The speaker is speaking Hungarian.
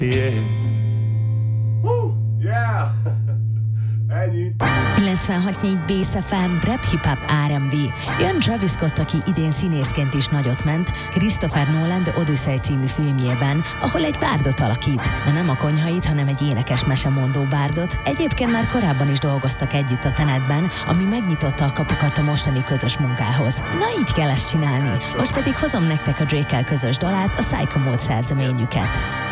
Yeah. Yeah. Ennyi. 96.4 Bass FM, rap, hip-hop, R&B. Jön Travis Scott, aki idén színészként is nagyot ment, Christopher Nolan The Odyssey című filmjében, ahol egy bárdot alakít. De nem a konyhait, hanem egy énekes mesemondó bárdot. Egyébként már korábban is dolgoztak együtt a Tenetben, ami megnyitotta a kapukat a mostani közös munkához. Na így kell ezt csinálni. Most pedig hozom nektek a Drake-kel közös dalát, a Psycho Mode szerzeményüket.